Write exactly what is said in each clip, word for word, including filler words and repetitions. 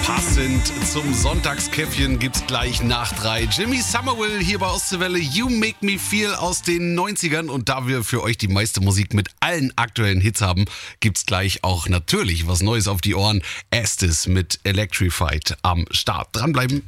Passend zum Sonntagskäffchen gibt's gleich nach drei. Jimmy Somerville hier bei Ostseewelle, You Make Me Feel aus den neunzigern. Und da wir für euch die meiste Musik mit allen aktuellen Hits haben, gibt's gleich auch natürlich was Neues auf die Ohren. Estes mit Electrified am Start. Dranbleiben.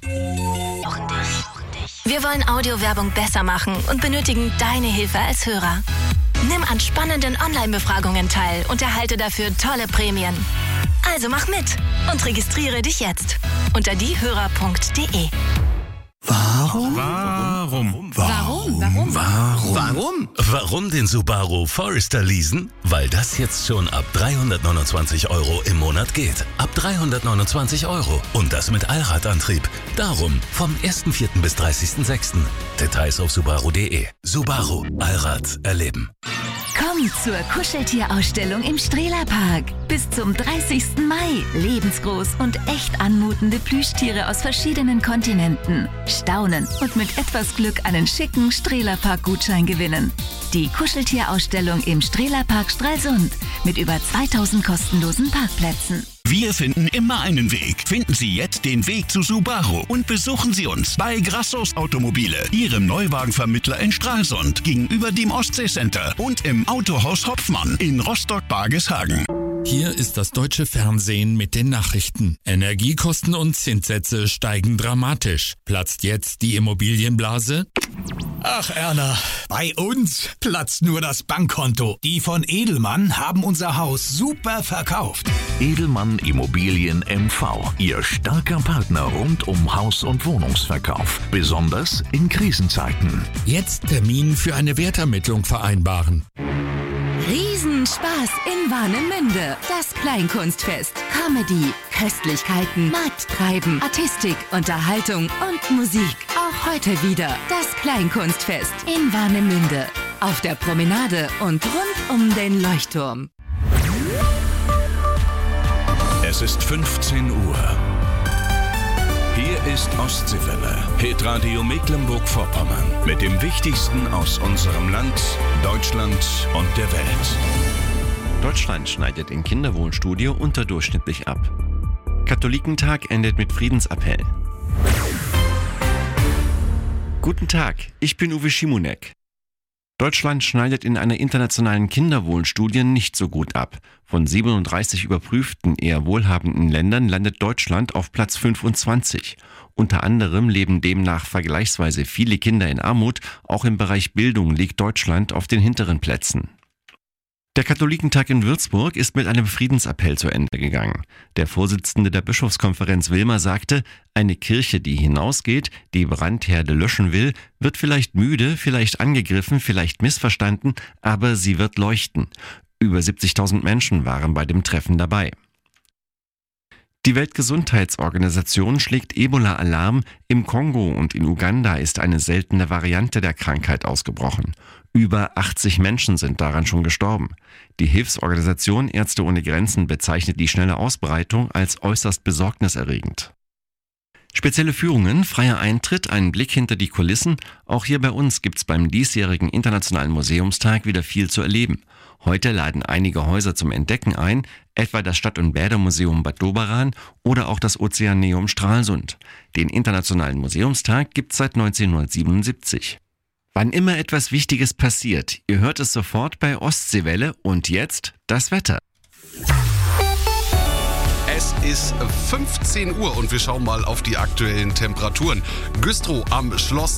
Wir wollen Audiowerbung besser machen und benötigen deine Hilfe als Hörer. Nimm an spannenden Online-Befragungen teil und erhalte dafür tolle Prämien. Also mach mit und registriere dich jetzt unter diehörer punkt de. Warum? Warum? Warum? Warum? Warum? Warum? Warum den Subaru Forester leasen? Weil das jetzt schon ab dreihundertneunundzwanzig Euro im Monat geht. Ab dreihundertneunundzwanzig Euro. Und das mit Allradantrieb. Darum vom ersten vierten bis dreißigsten sechsten Details auf subaru punkt de. Subaru. Allrad erleben. Komm zur Kuscheltierausstellung im Strehlerpark. Bis zum dreißigsten Mai. Lebensgroß und echt anmutende Plüschtiere aus verschiedenen Kontinenten. Staunen und mit etwas Glück einen schicken Strehlerpark-Gutschein gewinnen. Die Kuscheltierausstellung im Strehlerpark Stralsund mit über zweitausend kostenlosen Parkplätzen. Wir finden immer einen Weg. Finden Sie jetzt den Weg zu Subaru und besuchen Sie uns bei Grassos Automobile, Ihrem Neuwagenvermittler in Stralsund, gegenüber dem Ostseecenter und im Autohaus Hopfmann in Rostock-Bargeshagen. Hier ist das deutsche Fernsehen mit den Nachrichten. Energiekosten und Zinssätze steigen dramatisch. Platzt jetzt die Immobilienblase? Ach Erna, bei uns platzt nur das Bankkonto. Die von Edelmann haben unser Haus super verkauft. Edelmann Immobilien M V, Ihr starker Partner rund um Haus- und Wohnungsverkauf. Besonders in Krisenzeiten. Jetzt Termin für eine Wertermittlung vereinbaren. Riesenspaß in Warnemünde. Das Kleinkunstfest. Comedy, Köstlichkeiten, Markttreiben, Artistik, Unterhaltung und Musik. Auch heute wieder das Kleinkunstfest in Warnemünde. Auf der Promenade und rund um den Leuchtturm. Es ist fünfzehn Uhr. Hier ist Ostseewelle, Hitradio Mecklenburg-Vorpommern. Mit dem Wichtigsten aus unserem Land, Deutschland und der Welt. Deutschland schneidet in Kinderwohnstudio unterdurchschnittlich ab. Katholikentag endet mit Friedensappell. Guten Tag, ich bin Uwe Schimonek. Deutschland schneidet in einer internationalen Kinderwohlstudie nicht so gut ab. Von siebenunddreißig überprüften, eher wohlhabenden Ländern landet Deutschland auf Platz fünfundzwanzig. Unter anderem leben demnach vergleichsweise viele Kinder in Armut. Auch im Bereich Bildung liegt Deutschland auf den hinteren Plätzen. Der Katholikentag in Würzburg ist mit einem Friedensappell zu Ende gegangen. Der Vorsitzende der Bischofskonferenz Wilmer sagte, eine Kirche, die hinausgeht, die Brandherde löschen will, wird vielleicht müde, vielleicht angegriffen, vielleicht missverstanden, aber sie wird leuchten. Über siebzigtausend Menschen waren bei dem Treffen dabei. Die Weltgesundheitsorganisation schlägt Ebola-Alarm. Im Kongo und in Uganda ist eine seltene Variante der Krankheit ausgebrochen. Über achtzig Menschen sind daran schon gestorben. Die Hilfsorganisation Ärzte ohne Grenzen bezeichnet die schnelle Ausbreitung als äußerst besorgniserregend. Spezielle Führungen, freier Eintritt, ein Blick hinter die Kulissen. Auch hier bei uns gibt's beim diesjährigen Internationalen Museumstag wieder viel zu erleben. Heute laden einige Häuser zum Entdecken ein, etwa das Stadt- und Bädermuseum Bad Doberan oder auch das Ozeaneum Stralsund. Den Internationalen Museumstag gibt's seit neunzehnhundertsiebenundsiebzig. Wann immer etwas Wichtiges passiert, ihr hört es sofort bei Ostseewelle und jetzt das Wetter. Es ist fünfzehn Uhr und wir schauen mal auf die aktuellen Temperaturen. Güstrow am Schloss